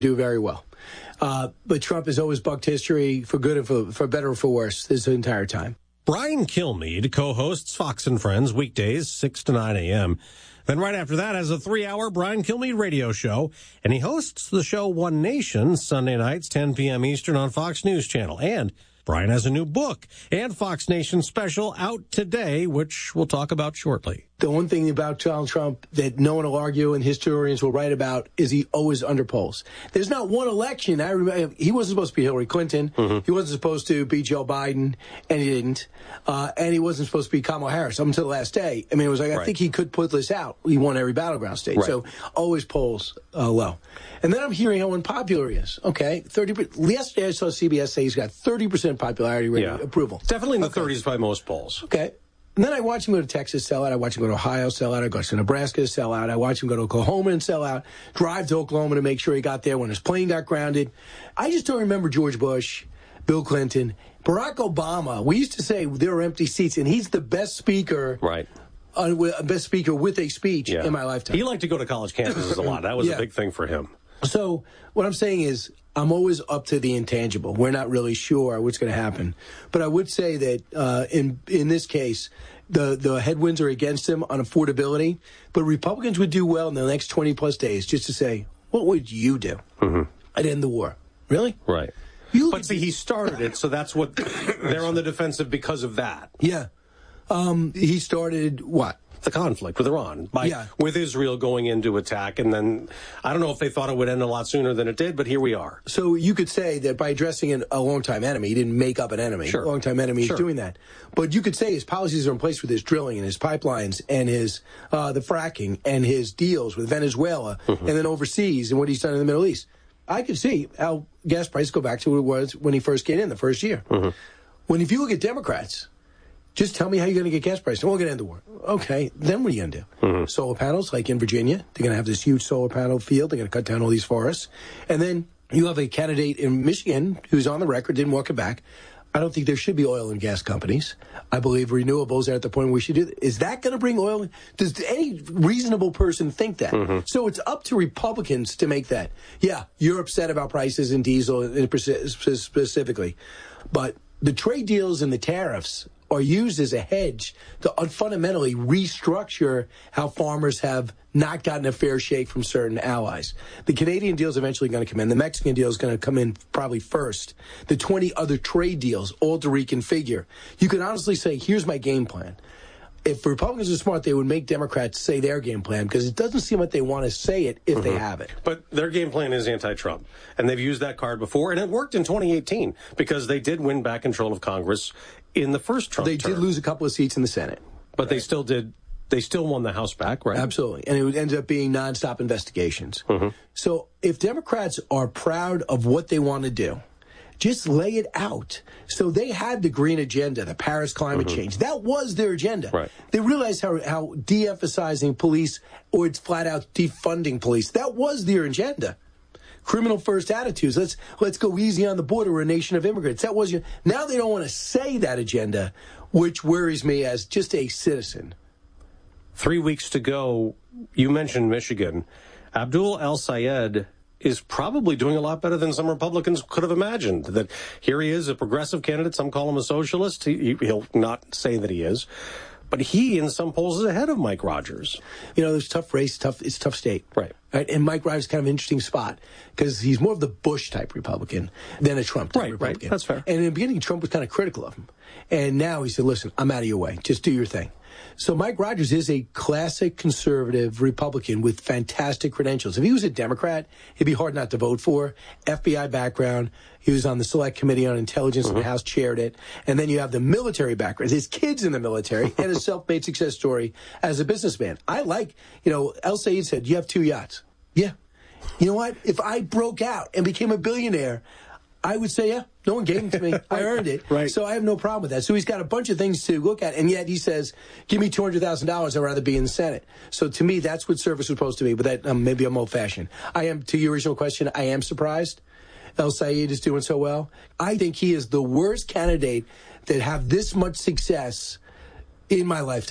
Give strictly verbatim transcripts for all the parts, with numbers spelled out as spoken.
do very well. Uh, but Trump has always bucked history for good and for, for better or for worse this entire time. Brian Kilmeade co-hosts Fox and Friends weekdays, six to nine a.m. Then right after that has a three-hour Brian Kilmeade radio show, and he hosts the show One Nation Sunday nights, ten p.m. Eastern on Fox News Channel. And Brian has a new book and Fox Nation special out today, which we'll talk about shortly. The one thing about Donald Trump that no one will argue and historians will write about is he always underpolls. There's not one election. I remember he wasn't supposed to be Hillary Clinton. Mm-hmm. He wasn't supposed to be Joe Biden, and he didn't. Uh, and he wasn't supposed to be Kamala Harris up until the last day. I mean, it was like, I right. think he could put this out. He won every battleground state. Right. So always polls uh, low. And then I'm hearing how unpopular he is. Okay, thirty percent. Yesterday I saw C B S say he's got thirty percent popularity rating yeah. approval. Definitely in the okay. thirties by most polls. Okay. And then I watch him go to Texas, sell out. I watch him go to Ohio, sell out. I go to Nebraska, sell out. I watch him go to Oklahoma and sell out. Drive to Oklahoma to make sure he got there when his plane got grounded. I just don't remember George Bush, Bill Clinton, Barack Obama. We used to say there were empty seats, and he's the best speaker. Right. Uh, best speaker with a speech yeah. in my lifetime. He liked to go to college campuses a lot. That was yeah. a big thing for him. So what I'm saying is I'm always up to the intangible. We're not really sure what's going to happen. But I would say that uh, in in this case, the, the headwinds are against him on affordability. But Republicans would do well in the next twenty-plus days just to say, what would you do? Mm-hmm. I'd end the war. Really? Right. You but see, he started it, so that's what they're on the defensive because of that. Yeah. Um, he started what? The conflict with Iran, by, yeah. with Israel going into attack. And then I don't know if they thought it would end a lot sooner than it did, but here we are. So you could say that by addressing an, a longtime enemy, he didn't make up an enemy. Sure. A longtime enemy sure. is doing that. But you could say his policies are in place with his drilling and his pipelines and his uh, the fracking and his deals with Venezuela mm-hmm. and then overseas and what he's done in the Middle East. I could see how gas prices go back to what it was when he first came in the first year. Mm-hmm. When if you look at Democrats, just tell me how you're going to get gas prices. We're going to end the war. Okay, then what are you going to do? Mm-hmm. Solar panels, like in Virginia. They're going to have this huge solar panel field. They're going to cut down all these forests. And then you have a candidate in Michigan who's on the record, didn't walk it back. I don't think there should be oil and gas companies. I believe renewables are at the point where we should do that. Is that going to bring oil? Does any reasonable person think that? Mm-hmm. So it's up to Republicans to make that. Yeah, you're upset about prices in diesel specifically. But the trade deals and the tariffs are used as a hedge to fundamentally restructure how farmers have not gotten a fair shake from certain allies. The Canadian deal is eventually going to come in. The Mexican deal is going to come in probably first. The twenty other trade deals, all to reconfigure. You could honestly say, here's my game plan. If Republicans are smart, they would make Democrats say their game plan, because it doesn't seem like they want to say it if mm-hmm. they have it. But their game plan is anti-Trump, and they've used that card before, and it worked in twenty eighteen because they did win back control of Congress in the first Trump They term. did lose a couple of seats in the Senate. But right. they still did. They still won the House back, right? Absolutely. And it ended up being nonstop investigations. Mm-hmm. So if Democrats are proud of what they want to do, just lay it out. So they had the green agenda, the Paris climate mm-hmm. change. That was their agenda. Right. They realized how, how de-emphasizing police, or it's flat out defunding police, that was their agenda. Criminal first attitudes. Let's let's go easy on the border. We're a nation of immigrants. That was your, now they don't want to say that agenda, which worries me as just a citizen. Three weeks to go. You mentioned Michigan. Abdul El-Sayed is probably doing a lot better than some Republicans could have imagined. That here he is, a progressive candidate. Some call him a socialist. He, he'll not say that he is. But he, in some polls, is ahead of Mike Rogers. You know, there's tough race, tough. It's a tough state. Right. Right? And Mike Rogers is kind of an interesting spot because he's more of the Bush-type Republican than a Trump-type right, Republican. Right, that's fair. And in the beginning, Trump was kind of critical of him. And now he said, listen, I'm out of your way. Just do your thing. So Mike Rogers is a classic conservative Republican with fantastic credentials. If he was a Democrat, he'd be hard not to vote for. F B I background. He was on the Select Committee on Intelligence mm-hmm. and the House chaired it. And then you have the military background. His kids in the military and a self-made success story as a businessman. I like, you know, El-Sayed said, you have two yachts. Yeah. You know what? If I broke out and became a billionaire, I would say, yeah, no one gave them to me. I earned it. Right. So I have no problem with that. So he's got a bunch of things to look at. And yet he says, give me two hundred thousand dollars. I'd rather be in the Senate. So to me, that's what service was supposed to be. But that um, maybe I'm old-fashioned. I am, to your original question, I am surprised El-Sayed is doing so well. I think he is the worst candidate that have this much success in my lifetime.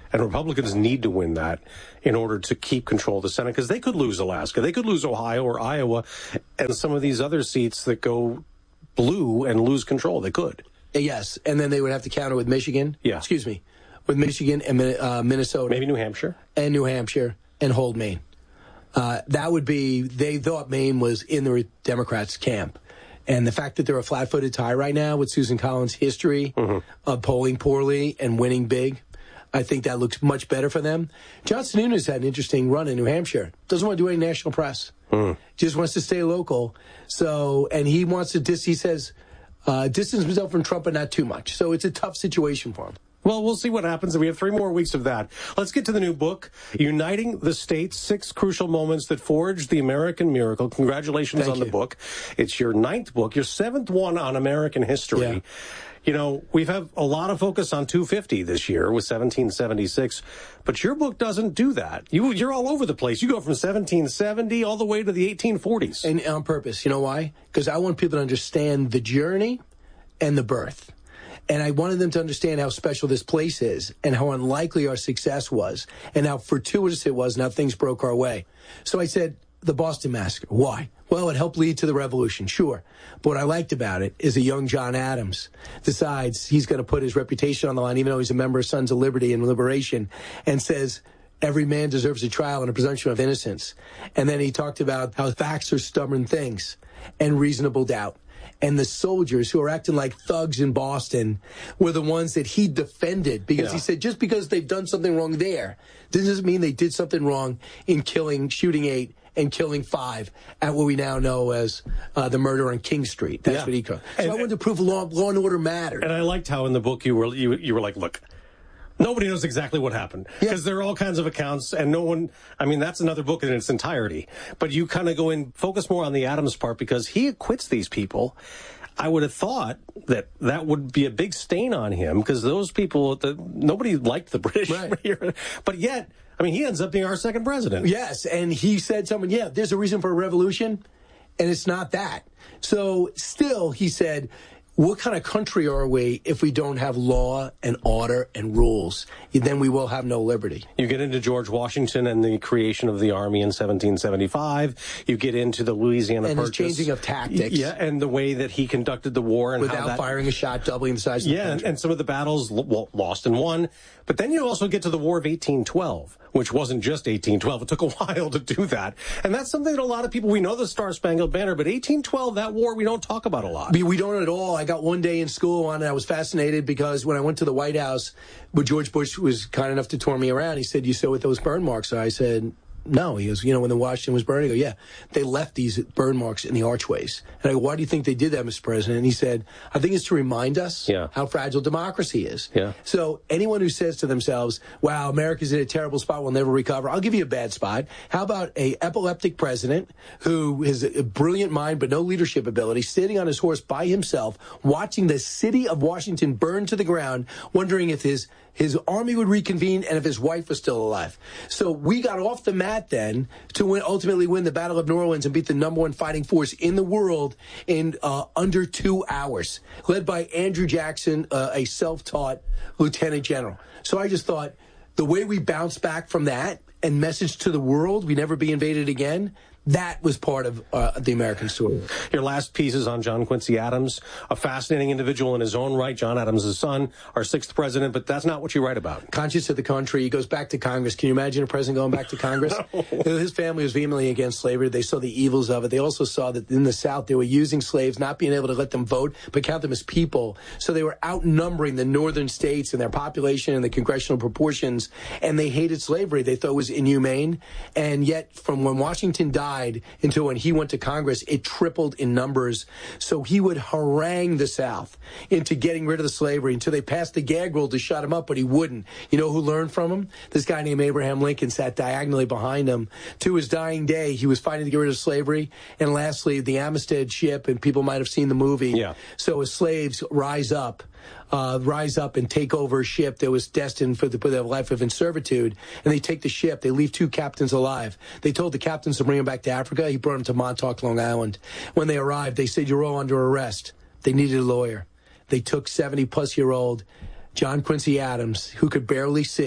And Republicans need to win that in order to keep control of the Senate, because they could lose Alaska. They could lose Ohio or Iowa and some of these other seats that go blue and lose control. They could. Yes, and then they would have to counter with Michigan. Yeah. Excuse me. With Michigan and uh, Minnesota. Maybe New Hampshire. And New Hampshire and hold Maine. Uh, that would be, they thought Maine was in the Democrats' camp. And the fact that they're a flat-footed tie right now with Susan Collins' history mm-hmm. of polling poorly and winning big, I think that looks much better for them. John Sununu had an interesting run in New Hampshire. Doesn't want to do any national press. Mm. Just wants to stay local. So, and he wants to, dis- he says, uh, distance himself from Trump, but not too much. So it's a tough situation for him. Well, we'll see what happens. We have three more weeks of that. Let's get to the new book, Uniting the States, Six Crucial Moments That Forged the American Miracle. Congratulations Thank on you. the book. It's your ninth book, your seventh one on American history. Yeah. You know, we've had a lot of focus on two fifty this year with seventeen seventy-six, but your book doesn't do that. You, you're all over the place. You go from seventeen seventy all the way to the eighteen forties. And on purpose. You know why? Because I want people to understand the journey and the birth. And I wanted them to understand how special this place is and how unlikely our success was and how fortuitous it was and how things broke our way. So I said, the Boston Massacre. Why? Well, it helped lead to the revolution, sure. But what I liked about it is a young John Adams decides he's going to put his reputation on the line, even though he's a member of Sons of Liberty and Liberation, and says every man deserves a trial and a presumption of innocence. And then he talked about how facts are stubborn things and reasonable doubt. And the soldiers who are acting like thugs in Boston were the ones that he defended because yeah. he said just because they've done something wrong there doesn't mean they did something wrong in killing, shooting eight and killing five at what we now know as uh, the murder on King Street. That's yeah. what he called. So and, I wanted to prove law, law and order mattered. And I liked how in the book you were you, you were like, look, nobody knows exactly what happened because yeah. there are all kinds of accounts and no one, I mean, that's another book in its entirety. But you kind of go in, focus more on the Adams part because he acquits these people. I would have thought that that would be a big stain on him because those people, the, nobody liked the British. Right. But yet, I mean, he ends up being our second president. Yes, and he said something, yeah, there's a reason for a revolution, and it's not that. So still, he said, what kind of country are we if we don't have law and order and rules? Then we will have no liberty. You get into George Washington and the creation of the Army in seventeen seventy-five. You get into the Louisiana and Purchase. And his changing of tactics. Yeah, and the way that he conducted the war. and Without how that, firing a shot, doubling the size of yeah, the country. Yeah, and some of the battles lost and won. But then you also get to the War of eighteen twelve, which wasn't just eighteen twelve. It took a while to do that. And that's something that a lot of people, we know the Star-Spangled Banner, but eighteen twelve, that war, we don't talk about a lot. We, we don't at all. I got one day in school on it. I was fascinated because when I went to the White House, where George Bush was kind enough to tour me around, he said, you saw what those burn marks are? I said, no. He goes, you know, when the Washington was burning, I go, yeah, they left these burn marks in the archways. And I go, why do you think they did that, Mister President? And he said, I think it's to remind us yeah. how fragile democracy is. Yeah. So anyone who says to themselves, wow, America's in a terrible spot, we'll never recover, I'll give you a bad spot. How about a epileptic president who has a brilliant mind but no leadership ability, sitting on his horse by himself, watching the city of Washington burn to the ground, wondering if his his army would reconvene and if his wife was still alive. So we got off the mat then to win, ultimately win the Battle of New Orleans and beat the number one fighting force in the world in uh, under two hours, led by Andrew Jackson, uh, a self-taught lieutenant general. So I just thought the way we bounced back from that and message to the world, we never be invaded again, that was part of uh, the American story. Your last piece is on John Quincy Adams, a fascinating individual in his own right, John Adams' son, our sixth president, but that's not what you write about. Conscious of the country, he goes back to Congress. Can you imagine a president going back to Congress? No. His family was vehemently against slavery. They saw the evils of it. They also saw that in the South, they were using slaves, not being able to let them vote, but count them as people. So they were outnumbering the northern states in their population and the congressional proportions, and they hated slavery. They thought it was inhumane. And yet, from when Washington died, until when he went to Congress, it tripled in numbers. So he would harangue the South into getting rid of the slavery until they passed the gag rule to shut him up, but he wouldn't. You know who learned from him? This guy named Abraham Lincoln sat diagonally behind him. To his dying day, he was fighting to get rid of slavery. And lastly, the Amistad ship, and people might have seen the movie. Yeah. So as slaves rise up, Uh, rise up and take over a ship that was destined for the, for the life of in servitude. And they take the ship. They leave two captains alive. They told the captains to bring them back to Africa. He brought them to Montauk, Long Island. When they arrived, they said, you're all under arrest. They needed a lawyer. They took seventy-plus-year-old John Quincy Adams, who could barely see,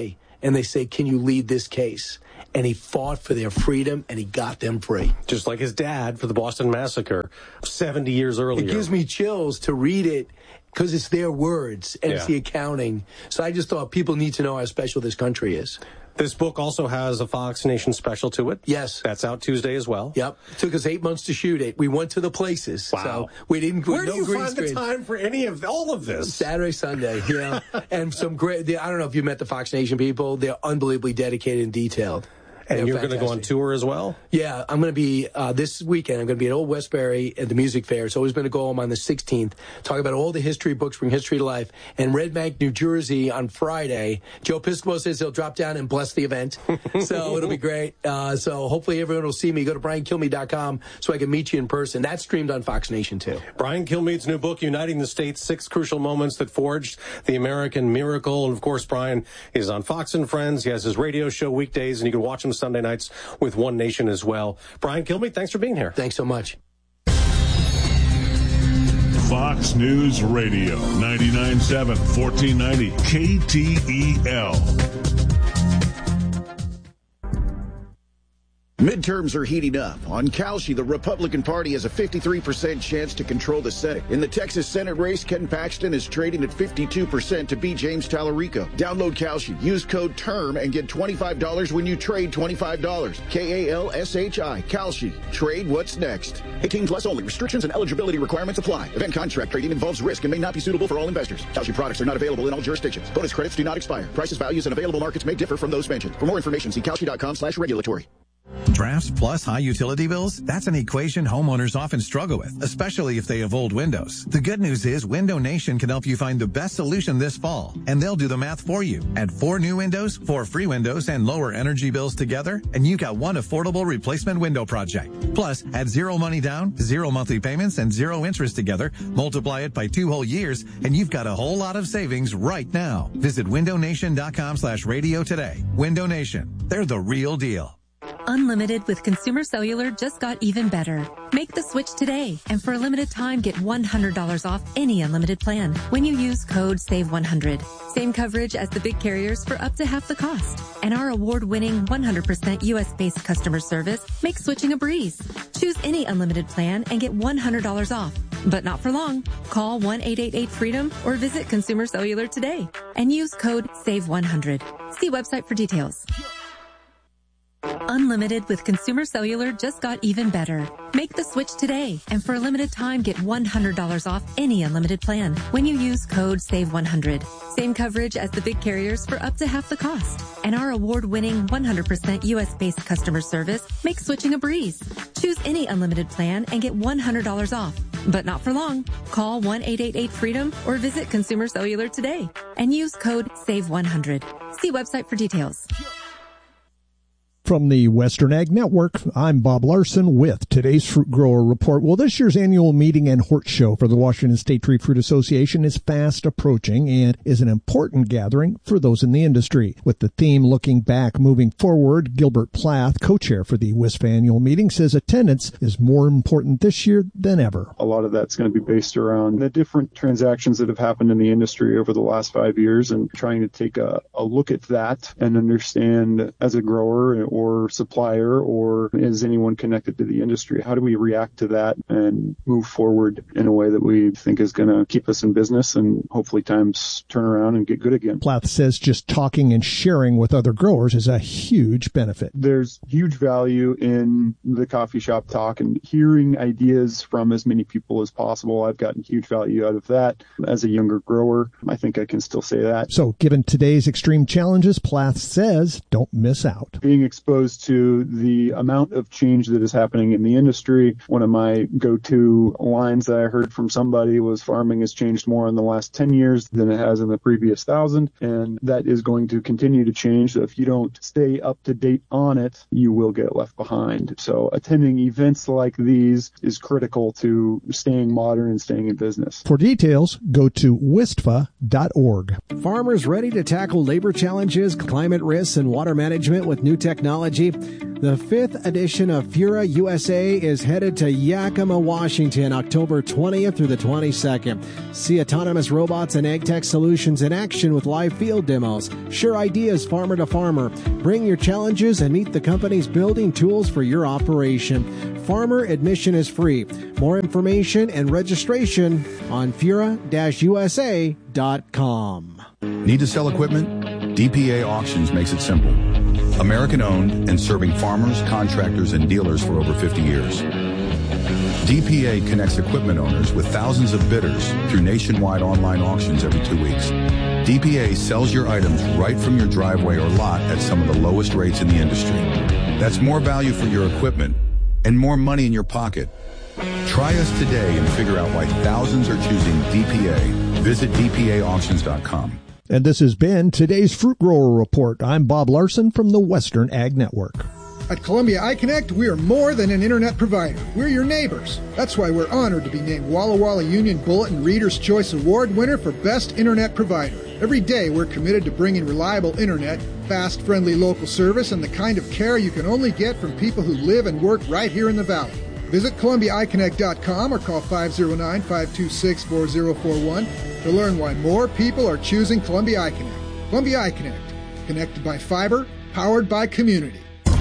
and they say, can you lead this case? And he fought for their freedom, and he got them free. Just like his dad for the Boston Massacre seventy years earlier. It gives me chills to read it because it's their words, and yeah. it's the accounting. So I just thought people need to know how special this country is. This book also has a Fox Nation special to it. Yes. That's out Tuesday as well. Yep. It took us eight months to shoot it. We went to the places. Wow. So we didn't Where no do you green find screen. the time for any of all of this? Saturday, Sunday, you know. And some great, I don't know if you met the Fox Nation people. They're unbelievably dedicated and detailed. And They're you're going to go on tour as well? Yeah, I'm going to be, uh, this weekend, I'm going to be at Old Westbury at the Music Fair. It's always been a goal. I'm on the sixteenth. Talk about all the history books, bring history to life. And Red Bank, New Jersey on Friday. Joe Piscopo says he'll drop down and bless the event. So it'll be great. Uh, so hopefully everyone will see me. Go to brian kilmeade dot com so I can meet you in person. That's streamed on Fox Nation, too. Brian Kilmeade's new book, Uniting the States, Six Crucial Moments That Forged the American Miracle. And, of course, Brian is on Fox and Friends. He has his radio show weekdays, and you can watch him Sunday nights with One Nation as well. Brian Kilmeade, thanks for being here. Thanks so much. Fox News Radio, ninety-nine point seven, fourteen ninety K T E L. Midterms are heating up. On Kalshi, the Republican Party has a fifty-three percent chance to control the Senate. In the Texas Senate race, Ken Paxton is trading at fifty-two percent to beat James Tallarico. Download Kalshi. Use code TERM and get twenty-five dollars when you trade twenty-five dollars. K A L S H I. Kalshi. Trade what's next. eighteen plus only. Restrictions and eligibility requirements apply. Event contract trading involves risk and may not be suitable for all investors. Kalshi products are not available in all jurisdictions. Bonus credits do not expire. Prices, values, and available markets may differ from those mentioned. For more information, see kalshi dot com slash regulatory. Drafts plus high utility bills? That's an equation homeowners often struggle with, especially if they have old windows. The good news is Window Nation can help you find the best solution this fall, and they'll do the math for you. Add four new windows, four free windows, and lower energy bills together, and you got one affordable replacement window project. Plus, add zero money down, zero monthly payments, and zero interest together, multiply it by two whole years, and you've got a whole lot of savings right now. Visit window nation dot com slash radio today. Window Nation. They're the real deal. Unlimited with Consumer Cellular just got even better. Make the switch today, and for a limited time, get one hundred dollars off any unlimited plan when you use code save one hundred. Same coverage as the big carriers for up to half the cost. And our award-winning one hundred percent U S-based customer service makes switching a breeze. Choose any unlimited plan and get one hundred dollars off. But not for long. Call one eight eight eight freedom or visit Consumer Cellular today and use code save one hundred. See website for details. Unlimited with Consumer Cellular just got even better. Make the switch today, and for a limited time, get one hundred dollars off any unlimited plan when you use code save one hundred. Same coverage as the big carriers for up to half the cost. And our award-winning one hundred percent U S-based customer service makes switching a breeze. Choose any unlimited plan and get one hundred dollars off. But not for long. Call one eight eight eight freedom or visit Consumer Cellular today and use code save one hundred. See website for details. From the Western Ag Network, I'm Bob Larson with today's Fruit Grower Report. Well, this year's annual meeting and horse show for the Washington State Tree Fruit Association is fast approaching and is an important gathering for those in the industry. With the theme Looking Back, Moving Forward, Gilbert Plath, co-chair for the W I S F annual meeting, says attendance is more important this year than ever. A lot of that's going to be based around the different transactions that have happened in the industry over the last five years and trying to take a, a look at that and understand as a grower or supplier or is anyone connected to the industry, how do we react to that and move forward in a way that we think is going to keep us in business and hopefully times turn around and get good again. Plath says just talking and sharing with other growers is a huge benefit. There's huge value in the coffee shop talk and hearing ideas from as many people as possible. I've gotten huge value out of that as a younger grower. I think I can still say that. So given today's extreme challenges, Plath says don't miss out. Being exposed to the amount of change that is happening in the industry. One of my go-to lines that I heard from somebody was farming has changed more in the last ten years than it has in the previous thousand, and that is going to continue to change. So if you don't stay up to date on it, you will get left behind. So attending events like these is critical to staying modern and staying in business. For details, go to wistfa dot org. Farmers ready to tackle labor challenges, climate risks, and water management with new technology? technology. The fifth edition of Fura U S A is headed to Yakima, Washington, October twentieth through the twenty-second. See autonomous robots and ag tech solutions in action with live field demos. Share ideas farmer to farmer. Bring your challenges and meet the companies building tools for your operation. Farmer admission is free. More information and registration on fura dash u s a dot com. Need to sell equipment? D P A Auctions makes it simple. American-owned and serving farmers, contractors, and dealers for over fifty years. D P A connects equipment owners with thousands of bidders through nationwide online auctions every two weeks. D P A sells your items right from your driveway or lot at some of the lowest rates in the industry. That's more value for your equipment and more money in your pocket. Try us today and figure out why thousands are choosing D P A. Visit d p a auctions dot com. And this has been today's Fruit Grower Report. I'm Bob Larson from the Western Ag Network. At Columbia iConnect, we are more than an internet provider. We're your neighbors. That's why we're honored to be named Walla Walla Union Bulletin Reader's Choice Award winner for Best Internet Provider. Every day, we're committed to bringing reliable internet, fast, friendly local service, and the kind of care you can only get from people who live and work right here in the Valley. Visit Columbia i connect dot com or call five oh nine, five two six, four oh four one to learn why more people are choosing Columbia iConnect. Columbia iConnect, connected by fiber, powered by community.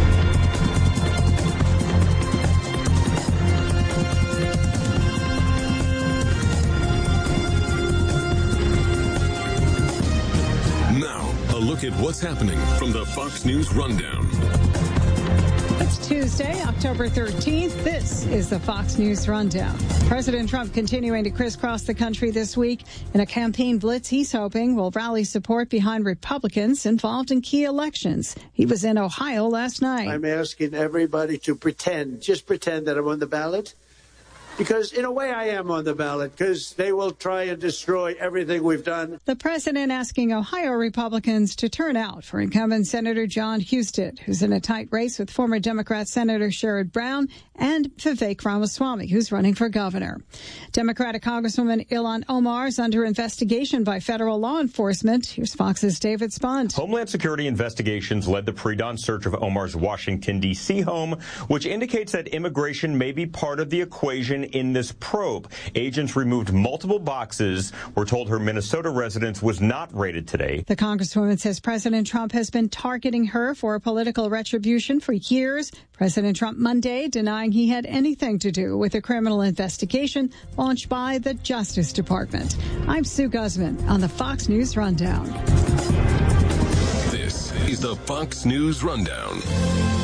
Now, a look at what's happening from the Fox News Rundown. It's Tuesday, October thirteenth. This is the Fox News Rundown. President Trump continuing to crisscross the country this week in a campaign blitz he's hoping will rally support behind Republicans involved in key elections. He was in Ohio last night. I'm asking everybody to pretend, just pretend that I'm on the ballot. Because in a way I am on the ballot, because they will try and destroy everything we've done. The president asking Ohio Republicans to turn out for incumbent Senator John Husted, who's in a tight race with former Democrat Senator Sherrod Brown and Vivek Ramaswamy, who's running for governor. Democratic Congresswoman Ilhan Omar is under investigation by federal law enforcement. Here's Fox's David Spunt. Homeland Security investigations led the pre-dawn search of Omar's Washington, D C home, which indicates that immigration may be part of the equation in this probe. Agents removed multiple boxes. We're told her Minnesota residence was not raided today. The Congresswoman says President Trump has been targeting her for political retribution for years. President Trump Monday denying he had anything to do with a criminal investigation launched by the Justice Department. I'm Sue Guzman on the Fox News Rundown. This is the Fox News Rundown.